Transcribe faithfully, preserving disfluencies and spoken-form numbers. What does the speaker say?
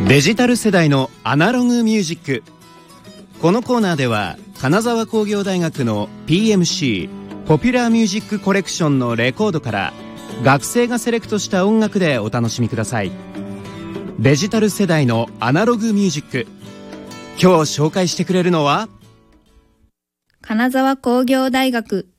デジタル世代のアナログミュージック。このコーナーでは金沢工業大学の ピーエムシー ポピュラーミュージックコレクションのレコードから学生がセレクトした音楽でお楽しみください。デジタル世代のアナログミュージック。今日紹介してくれるのは金沢工業大学